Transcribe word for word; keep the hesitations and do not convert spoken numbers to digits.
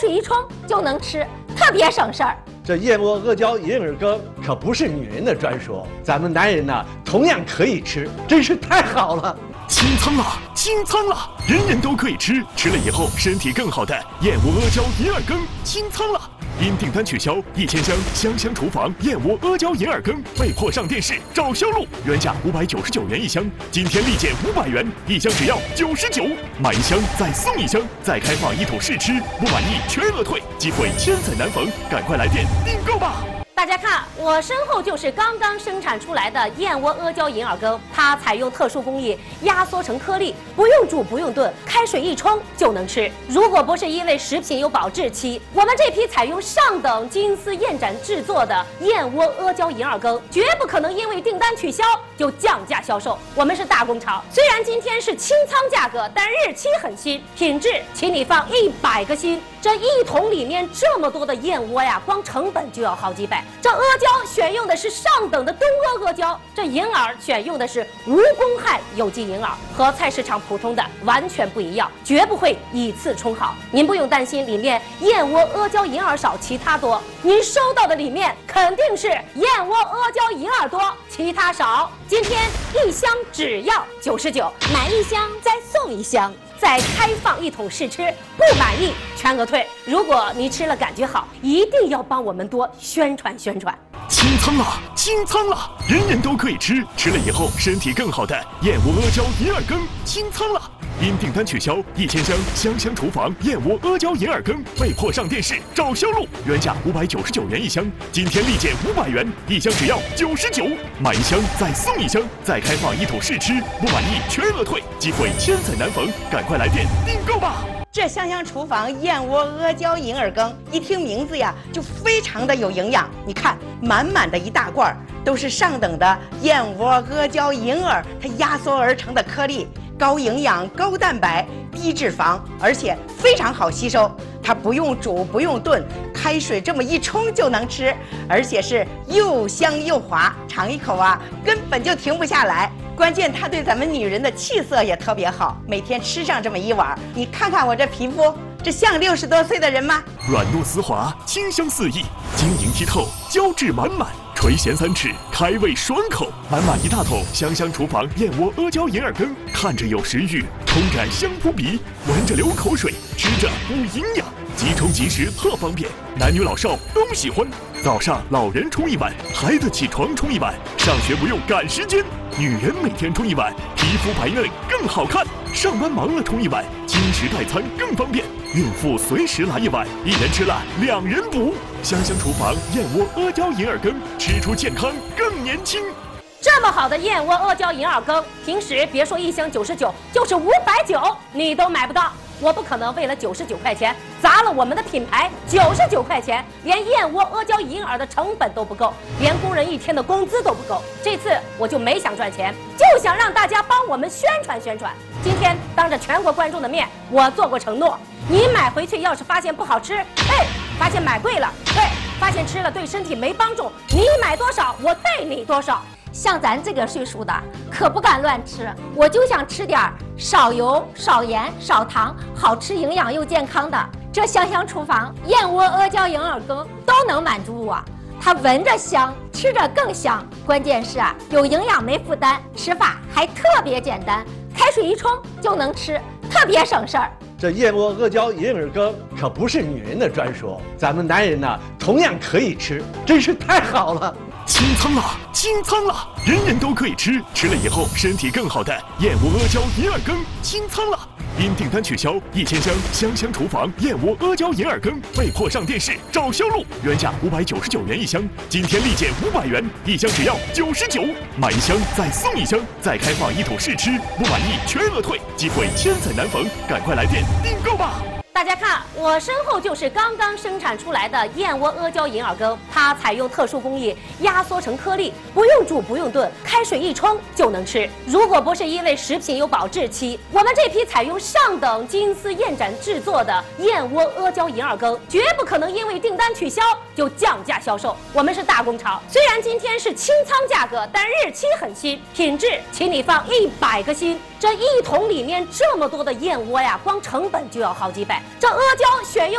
水一冲就能吃，特别省事儿。 这燕窝阿胶银耳羹可不是女人的专属，咱们男人呢同样可以吃，真是太好了。 清仓了，清仓了，人人都可以吃，吃了以后身体更好的燕窝阿胶银耳羹清仓了。因订单取消，一千箱香香厨房燕窝阿胶银耳羹被迫上电视找销路，原价五百九十九元一箱，今天立减五百元，一箱只要九十九，买一箱再送一箱，再开放一桶试吃，不满意全额退，机会千载难逢，赶快来电订购吧！ 大家看，我身后就是刚刚生产出来的燕窝阿胶银耳羹，它采用特殊工艺压缩成颗粒，不用煮不用炖，开水一冲就能吃。如果不是因为食品有保质期，我们这批采用上等金丝燕盏制作的燕窝阿胶银耳羹，绝不可能因为订单取消就降价销售。我们是大工厂，虽然今天是清仓价格，但日期很新，品质请你放一百个心。这一桶里面这么多的燕窝呀，光成本就要好几百。 这阿胶选用的是上等的东阿阿胶，这银耳选用的是无公害有机银耳，和菜市场普通的完全不一样，绝不会以次充好。您不用担心里面燕窝阿胶银耳少，其他多。您收到的里面肯定是燕窝阿胶银耳多，其他少。今天一箱只要九十九，买一箱再送一箱。 再开放一桶试吃，不满意全额退。如果你吃了感觉好，一定要帮我们多宣传宣传。 清仓了，清仓了，人人都可以吃，吃了以后身体更好的燕窝阿胶银耳羹清仓了。因订单取消，一千箱香香厨房燕窝阿胶银耳羹被迫上电视找销路，原价五百九十九元一箱，今天立减五百元，一箱只要九十九，买一箱再送一箱，再开放一桶试吃，不满意全额退，机会千载难逢，赶快来电订购吧！ 这香香厨房燕窝阿胶银耳羹，一听名字呀，就非常的有营养。你看，满满的一大罐，都是上等的燕窝阿胶银耳，它压缩而成的颗粒，高营养、高蛋白、低脂肪，而且非常好吸收。它不用煮，不用炖，开水这么一冲就能吃，而且是又香又滑，尝一口啊，根本就停不下来。 关键它对咱们女人的气色也特别好，每天吃上这么一碗，你看看我这皮肤，这像六十多岁的人吗？ 软糯丝滑，清香四溢，晶莹剔透，胶质满满，垂涎三尺，开胃爽口。满满一大桶香香厨房燕窝阿胶银耳羹，看着有食欲，冲着香扑鼻，闻着流口水，吃着补营养，即冲即食特方便，男女老少都喜欢。早上老人冲一碗，孩子起床冲一碗，上学不用赶时间。 女人每天冲一碗，皮肤白嫩更好看；上班忙了冲一碗，轻食代餐更方便。孕妇随时来一碗，一人吃了两人补。香香厨房燕窝阿胶银耳羹，吃出健康更年轻。 这么好的燕窝阿胶银耳羹，平时别说一箱九十九，就是五百九你都买不到。 我不可能为了九十九块钱砸了我们的品牌，九十九块钱连燕窝阿胶银耳的成本都不够，连工人一天的工资都不够。这次我就没想赚钱，就想让大家帮我们宣传宣传。今天当着全国观众的面，我做过承诺，你买回去要是发现不好吃，哎，发现买贵了，哎，发现吃了对身体没帮助，你买多少我带你多少。 像咱这个岁数的，可不敢乱吃。我就想吃点少油、少盐、少糖，好吃、营养又健康的。这香香厨房燕窝阿胶银耳羹都能满足我。它闻着香，吃着更香。关键是啊，有营养没负担，吃法还特别简单，开水一冲就能吃，特别省事儿。 这燕窝阿胶银耳羹可不是女人的专属，咱们男人呢同样可以吃，真是太好了。 清仓了，清仓了，人人都可以吃，吃了以后身体更好的燕窝阿胶银耳羹清仓了。因订单取消，一千箱香香厨房燕窝阿胶银耳羹被迫上电视找销路，原价五百九十九元一箱，今天立减五百元，一箱只要九十九，买一箱再送一箱，再开放一桶试吃，不满意全额退，机会千载难逢，赶快来电订购吧！ 大家看，我身后就是刚刚生产出来的燕窝阿胶银耳羹，它采用特殊工艺压缩成颗粒，不用煮不用炖，开水一冲就能吃。如果不是因为食品有保质期，我们这批采用上等金丝燕盏制作的燕窝阿胶银耳羹，绝不可能因为订单取消就降价销售。我们是大工厂，虽然今天是清仓价格，但日期很新，品质请你放一百个心。这一桶里面这么多的燕窝呀，光成本就要好几百。这阿胶选用。